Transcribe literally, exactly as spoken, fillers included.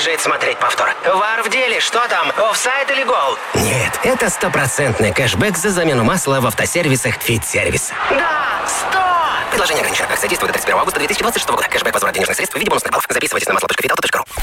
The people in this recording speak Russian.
бежит смотреть повтор. Вар в деле, что там, офсайд или гол? Нет, это стопроцентный кэшбэк за замену масла в автосервисах Фит-сервис. Да, сто! Предложение ограничено. Акция действует до тридцать первого августа две тысячи двадцать шестого года. Кэшбэк, возврат денежных средств в виде бонусных баллов. Записывайтесь на масло точка фитауто точка ру.